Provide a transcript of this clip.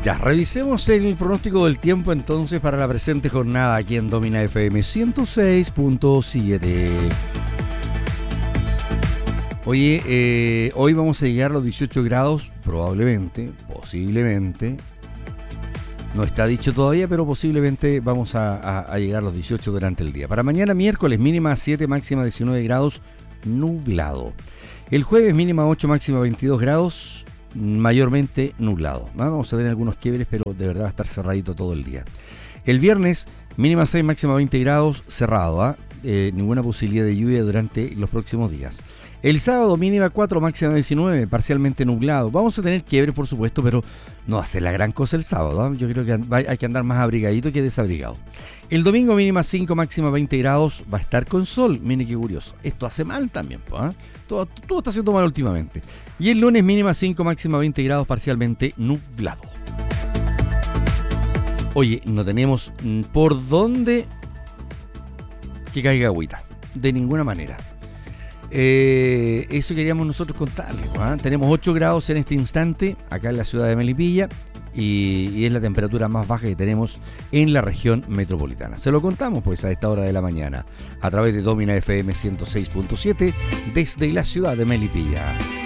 Ya, revisemos el pronóstico del tiempo entonces para la presente jornada aquí en Domina FM 106.7. Oye, hoy vamos a llegar a los 18 grados, probablemente, posiblemente. No está dicho todavía, pero posiblemente vamos a llegar a los 18 durante el día. Para mañana miércoles, mínima 7, máxima 19 grados, nublado. El jueves, mínima 8, máxima 22 grados, mayormente nublado. Vamos a tener algunos quiebres, pero de verdad va a estar cerradito todo el día. El viernes, mínima 6, máxima 20 grados, cerrado. Ninguna posibilidad de lluvia durante los próximos días. El sábado, mínima 4, máxima 19, parcialmente nublado. Vamos a tener quiebres, por supuesto, pero no va a ser la gran cosa el sábado. Yo creo que hay que andar más abrigadito que desabrigado. El domingo, mínima 5, máxima 20 grados, va a estar con sol. Mire qué curioso. Esto hace mal también, Todo está haciendo mal últimamente. Y el lunes, mínima 5, máxima 20 grados, parcialmente nublado. Oye, no tenemos por dónde que caiga agüita. De ninguna manera. Eso queríamos nosotros contarles. Tenemos 8 grados en este instante acá en la ciudad de Melipilla y es la temperatura más baja que tenemos en la región metropolitana. Se lo contamos pues a esta hora de la mañana a través de Domina FM 106.7 desde la ciudad de Melipilla.